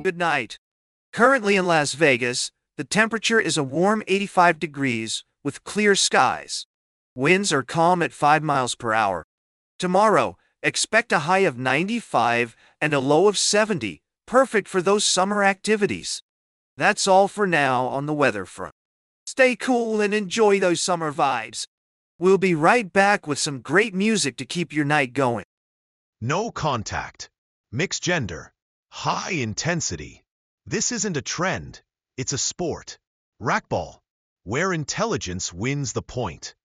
Good night. Currently in Las Vegas, the temperature is a warm 85 degrees with clear skies. Winds are calm at 5 miles per hour. Tomorrow, expect a high of 95 and a low of 70, perfect for those summer activities. That's all for now on the weather front. Stay cool and enjoy those summer vibes. We'll be right back with some great music to keep your night going. No contact. Mixed gender. High intensity. This isn't a trend. It's a sport. Racquetball. Where intelligence wins the point.